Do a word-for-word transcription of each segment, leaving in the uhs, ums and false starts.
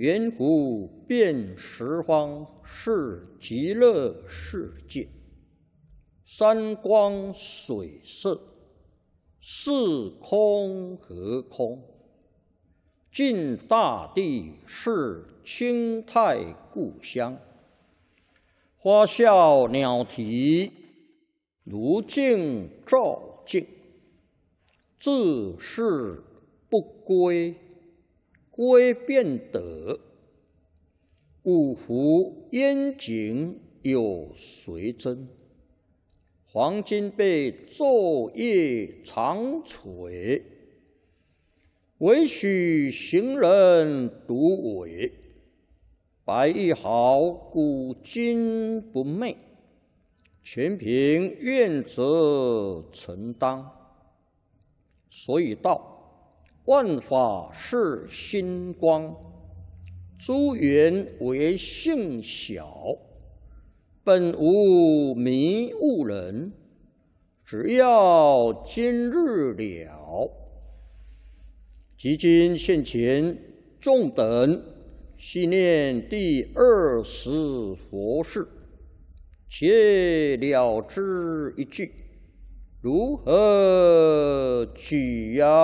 圆湖遍十方是极乐世界，山光水色，是空和空。尽大地是清泰故乡，花笑鸟啼，如镜照镜。自是不归，归便得。五湖烟景有谁真？黄金被昼夜长垂。唯许行人独伟，白玉毫古今不昧，全凭愿者承当。所以道，万法是心光，诸缘为性小，本无迷悟人，只要今日了。即今现前，众等系念第二十佛事，且了之一句，如何取呀？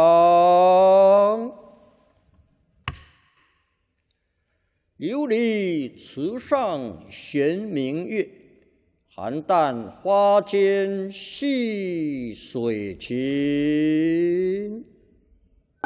琉璃池上悬明月，寒淡花间细水情。